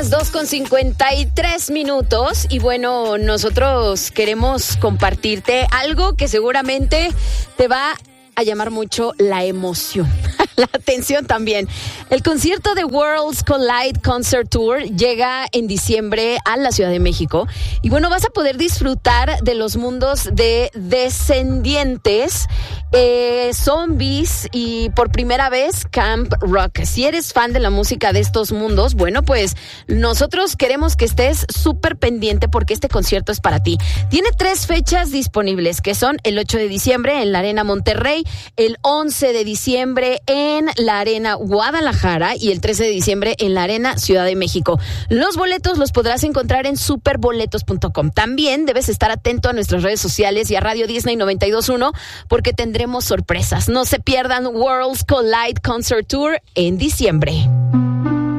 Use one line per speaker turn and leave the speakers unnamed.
las 2:53 y bueno, nosotros queremos compartirte algo que seguramente te va a llamar mucho la emoción, la atención también. El concierto de Worlds Collide Concert Tour llega en diciembre a la Ciudad de México y bueno, vas a poder disfrutar de los mundos de Descendientes, Zombies y por primera vez Camp Rock. Si eres fan de la música de estos mundos, bueno, pues nosotros queremos que estés súper pendiente porque este concierto es para ti. Tiene 3 fechas disponibles que son el 8 de diciembre en la Arena Monterrey, el 11 de diciembre en la Arena Guadalajara y el 13 de diciembre en la Arena Ciudad de México. Los boletos los podrás encontrar en superboletos.com. También debes estar atento a nuestras redes sociales y a Radio Disney 92.1 porque tendremos sorpresas. No se pierdan Worlds Collide Concert Tour en diciembre.